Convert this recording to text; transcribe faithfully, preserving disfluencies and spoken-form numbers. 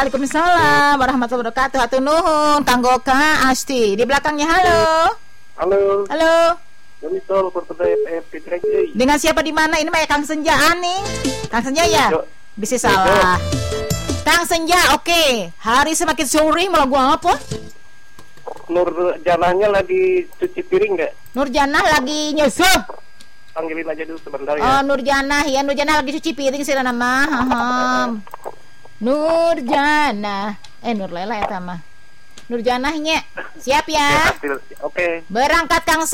Waalaikumsalam warahmatullahi wabarakatuh. Hatur nuhun kanggo Kak Asti. Di belakangnya halo. Halo. Halo. Kami tol Portugal F P Trek. Dengan siapa di mana? Ini mah ya Kang Senja nih. Kang Senja ya? Bisa salah. Kang Senja, oke. Okay. Hari semakin sore malah gua apa? Nur Janahnya lagi cuci piring nggak? Nur Janah lagi nyusuh. Panggilin aja dulu sebentar ya. Oh, Nur Janah ya, Nur Janah lagi cuci piring sih nama. Nur Janah. Eh Nur Lela ya sama. Nur Janahnya. Siap ya? Oke. Berangkat Kang